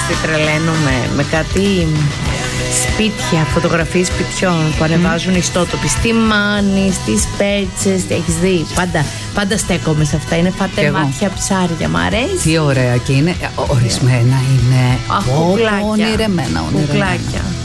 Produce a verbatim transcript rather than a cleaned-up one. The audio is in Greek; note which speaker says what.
Speaker 1: τι τρελαίνομαι με κάτι σπίτια, φωτογραφίες σπιτιών που ανεβάζουν mm. ιστότοποι. Στη Μάνη, στις Πέτσες, τι έχεις δει. Πάντα, πάντα στέκομαι σε αυτά. Είναι φάτε μάτια ψάρια, μ' αρέσει.
Speaker 2: Τι ωραία και είναι, ορισμένα είναι.
Speaker 1: Αχ, κουκλάκια.
Speaker 2: Ονειρεμένα, ονειρεμένα.
Speaker 1: Κουκλάκια.